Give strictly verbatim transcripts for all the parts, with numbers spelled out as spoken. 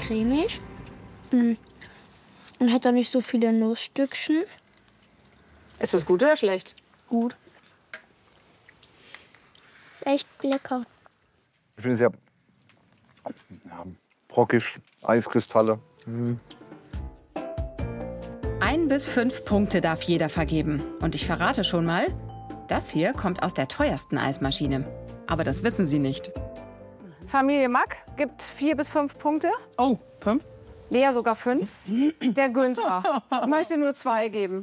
cremig. Mm. Und hat auch nicht so viele Nussstückchen. Ist das gut oder schlecht? Gut. Ist echt lecker. Ich finde es ja, ja brockig, Eiskristalle. Mhm. Ein bis fünf Punkte darf jeder vergeben. Und ich verrate schon mal, das hier kommt aus der teuersten Eismaschine. Aber das wissen Sie nicht. Familie Mack gibt vier bis fünf Punkte. Oh, fünf? Lea sogar fünf. Der Günther möchte nur zwei geben.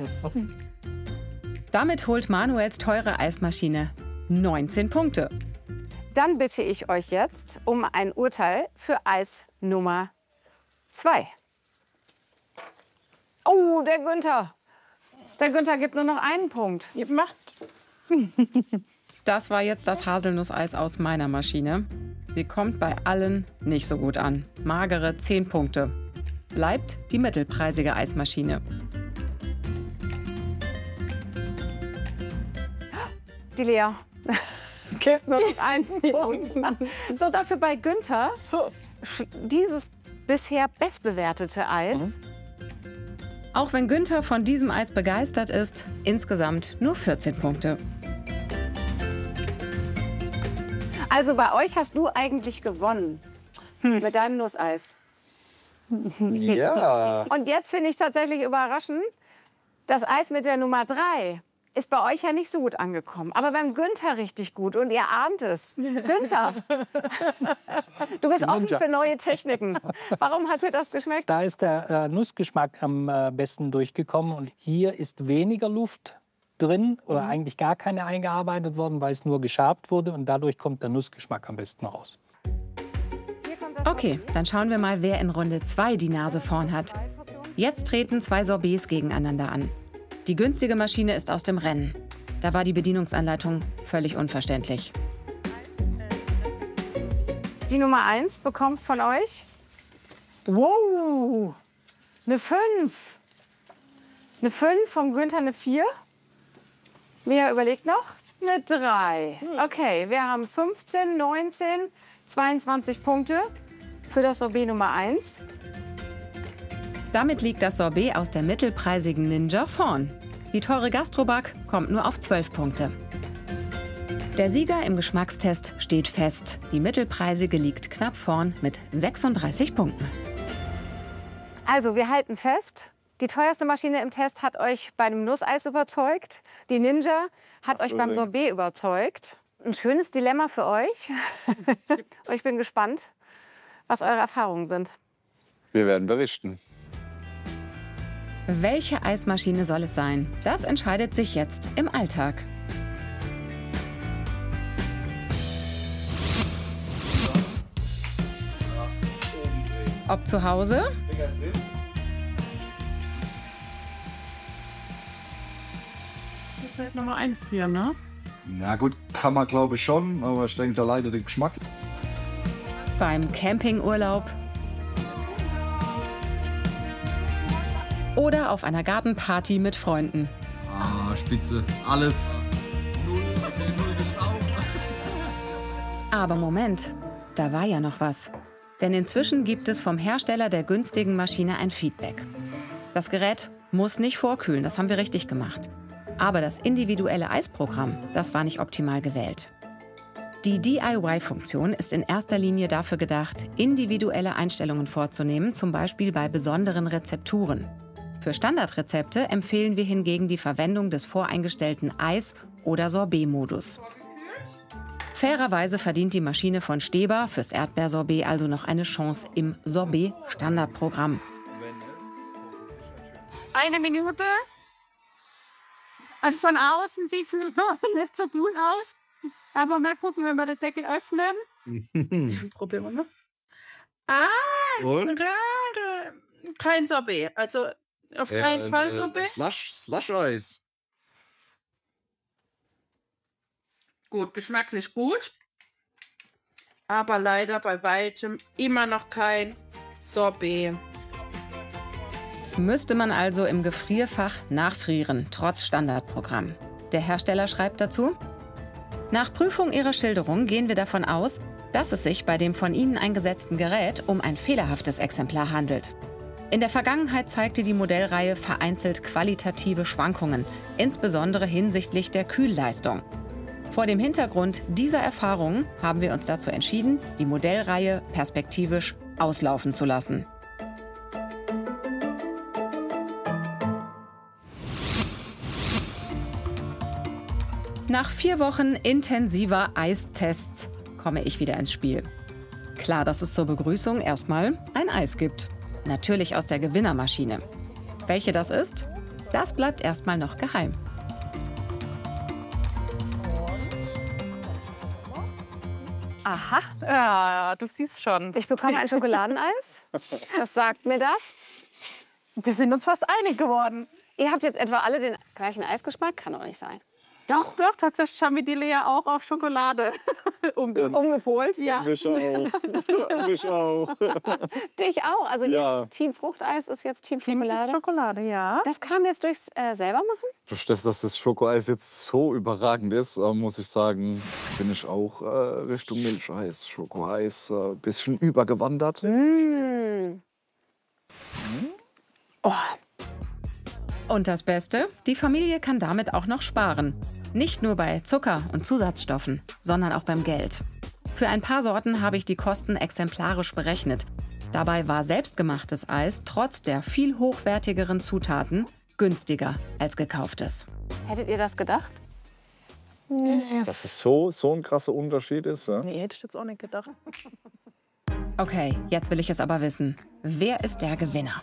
Damit holt Manuels teure Eismaschine neunzehn Punkte. Dann bitte ich euch jetzt um ein Urteil für Eis Nummer zwei. Oh, der Günther. Der Günther gibt nur noch einen Punkt. Ihr macht. Das war jetzt das Haselnusseis aus meiner Maschine. Sie kommt bei allen nicht so gut an. Magere zehn Punkte. Bleibt die mittelpreisige Eismaschine. Die Lea gibt nur noch einen Punkt. So, dafür bei Günther dieses bisher bestbewertete Eis. Mhm. Auch wenn Günther von diesem Eis begeistert ist, insgesamt nur vierzehn Punkte. Also bei euch hast du eigentlich gewonnen hm. mit deinem Nusseis. Ja. Und jetzt finde ich tatsächlich überraschend, das Eis mit der Nummer drei ist bei euch ja nicht so gut angekommen. Aber beim Günther richtig gut und ihr ahnt es. Günther, du bist offen für neue Techniken. Warum hat dir das geschmeckt? Da ist der äh, Nussgeschmack am äh, besten durchgekommen. Und hier ist weniger Luft drin oder mhm. eigentlich gar keine eingearbeitet worden, weil es nur geschabt wurde. Und dadurch kommt der Nussgeschmack am besten raus. Okay, dann schauen wir mal, wer in Runde zwei die Nase vorn hat. Jetzt treten zwei Sorbets gegeneinander an. Die günstige Maschine ist aus dem Rennen. Da war die Bedienungsanleitung völlig unverständlich. Die Nummer eins bekommt von euch, wow, eine fünf. Eine fünf, vom Günther eine vier. Lea überlegt noch, eine drei. Okay, wir haben fünfzehn, neunzehn, zweiundzwanzig Punkte für das Sorbet Nummer eins. Damit liegt das Sorbet aus der mittelpreisigen Ninja vorn. Die teure Gastrobak kommt nur auf zwölf Punkte. Der Sieger im Geschmackstest steht fest. Die mittelpreisige liegt knapp vorn mit sechsunddreißig Punkten. Also, wir halten fest, die teuerste Maschine im Test hat euch bei dem Nusseis überzeugt. Die Ninja hat euch beim Sorbet überzeugt. Ein schönes Dilemma für euch. Ich bin gespannt, was eure Erfahrungen sind. Wir werden berichten. Welche Eismaschine soll es sein? Das entscheidet sich jetzt im Alltag. Ob zu Hause? Das ist halt Nummer eins hier, ne? Na gut, kann man glaube ich schon, aber ich denke, da leidet der Geschmack. Beim Campingurlaub? Oder auf einer Gartenparty mit Freunden. Ah, spitze. Alles. Null, okay, null gibt's auch. Aber Moment, da war ja noch was. Denn inzwischen gibt es vom Hersteller der günstigen Maschine ein Feedback. Das Gerät muss nicht vorkühlen, das haben wir richtig gemacht. Aber das individuelle Eisprogramm, das war nicht optimal gewählt. Die D I Y-Funktion ist in erster Linie dafür gedacht, individuelle Einstellungen vorzunehmen, zum Beispiel bei besonderen Rezepturen. Für Standardrezepte empfehlen wir hingegen die Verwendung des voreingestellten Eis- oder Sorbet-Modus. Fairerweise verdient die Maschine von Steber fürs Erdbeersorbet also noch eine Chance im Sorbet-Standardprogramm. Eine Minute. Also von außen sieht es nicht so gut aus. Aber mal gucken, wenn wir den Deckel öffnen. Probieren wir noch. Ah, Und? rare. Kein Sorbet. Also auf keinen äh, Fall äh, Sorbet. Slush, Slush-Eis. Gut, geschmacklich gut. Aber leider bei weitem immer noch kein Sorbet. Müsste man also im Gefrierfach nachfrieren, trotz Standardprogramm. Der Hersteller schreibt dazu: Nach Prüfung Ihrer Schilderung gehen wir davon aus, dass es sich bei dem von ihnen eingesetzten Gerät um ein fehlerhaftes Exemplar handelt. In der Vergangenheit zeigte die Modellreihe vereinzelt qualitative Schwankungen, insbesondere hinsichtlich der Kühlleistung. Vor dem Hintergrund dieser Erfahrungen haben wir uns dazu entschieden, die Modellreihe perspektivisch auslaufen zu lassen. Nach vier Wochen intensiver Eistests komme ich wieder ins Spiel. Klar, dass es zur Begrüßung erstmal ein Eis gibt. Natürlich aus der Gewinnermaschine. Welche das ist, das bleibt erstmal noch geheim. Aha, Ja, du siehst schon. ich bekomme ein Schokoladeneis. Was sagt mir das? Wir sind uns fast einig geworden. Ihr habt jetzt etwa alle den gleichen Eisgeschmack? Kann doch nicht sein. Doch, doch, tatsächlich haben wir die Lea auch auf Schokolade umge Umgepolt? Ja. Mich auch. Mich auch. Dich auch. Also Ja. Team Fruchteis ist jetzt Team Team Schokolade. Schokolade, ja. Das kam jetzt durchs äh, selber machen? Durch das, dass das Schokoeis jetzt so überragend ist, äh, muss ich sagen, bin ich auch äh, Richtung Milcheis, Schokoeis ein äh, bisschen übergewandert. Mmh. Oh, Und das Beste, die Familie kann damit auch noch sparen. Nicht nur bei Zucker und Zusatzstoffen, sondern auch beim Geld. Für ein paar Sorten habe ich die Kosten exemplarisch berechnet. Dabei war selbstgemachtes Eis trotz der viel hochwertigeren Zutaten günstiger als gekauftes. hättet ihr das gedacht? Dass es so, so ein krasser Unterschied ist. Ja? Nee, hätte ich jetzt auch nicht gedacht. Okay, jetzt will ich es aber wissen. Wer ist der Gewinner?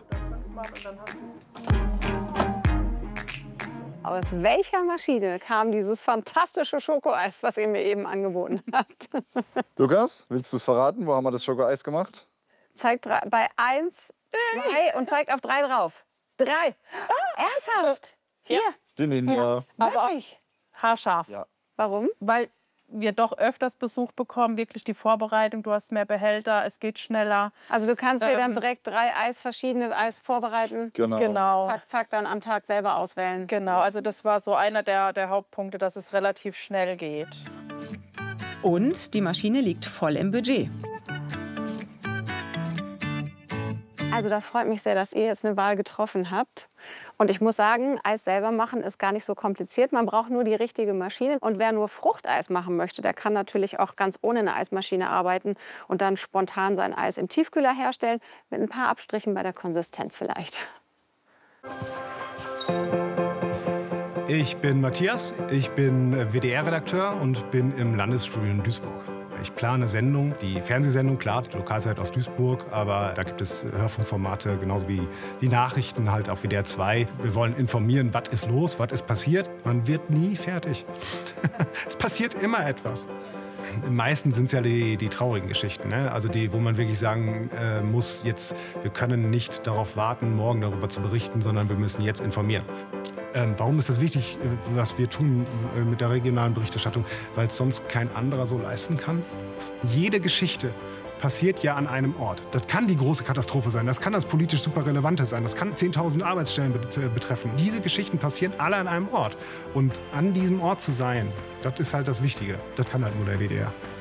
Aus welcher Maschine kam dieses fantastische Schokoeis, was ihr mir eben angeboten habt? Lukas, willst du es verraten? Wo haben wir das Schokoeis gemacht? Zeigt drei, bei eins, zwei und zeigt auf drei drauf. Drei. Ernsthaft? Hier? Die Ninja. Wirklich? Haarscharf. Ja. Warum? Weil wir doch öfters Besuch bekommen, wirklich die Vorbereitung, du hast mehr Behälter, es geht schneller. Also du kannst dir dann Ähm. direkt drei Eis, verschiedene Eis vorbereiten. Genau. Genau. Zack, zack, dann am Tag selber auswählen. Genau, also das war so einer der, der Hauptpunkte, dass es relativ schnell geht. Und die Maschine liegt voll im Budget. Also das freut mich sehr, dass ihr jetzt eine Wahl getroffen habt. Und ich muss sagen, Eis selber machen ist gar nicht so kompliziert. Man braucht nur die richtige Maschine. Und wer nur Fruchteis machen möchte, der kann natürlich auch ganz ohne eine Eismaschine arbeiten und dann spontan sein Eis im Tiefkühler herstellen. Mit ein paar Abstrichen bei der Konsistenz vielleicht. Ich bin Matthias, ich bin W D R-Redakteur und bin im Landesstudio in Duisburg. Ich plane Sendungen, die Fernsehsendung, klar, die Lokalzeit aus Duisburg, aber da gibt es Hörfunkformate, genauso wie die Nachrichten halt auf W D R zwei. Wir wollen informieren, was ist los, was ist passiert. Man wird nie fertig. Es passiert immer etwas. Im meisten sind es ja die, die traurigen Geschichten, ne? Also die, wo man wirklich sagen äh, muss, jetzt, wir können nicht darauf warten, morgen darüber zu berichten, sondern wir müssen jetzt informieren. Ähm, warum ist das wichtig, was wir tun äh, mit der regionalen Berichterstattung? Weil es sonst kein anderer so leisten kann. Jede Geschichte passiert ja an einem Ort. Das kann die große Katastrophe sein, das kann das politisch super Relevante sein, das kann zehntausend Arbeitsstellen betreffen. Diese Geschichten passieren alle an einem Ort. Und an diesem Ort zu sein, das ist halt das Wichtige. Das kann halt nur der W D R.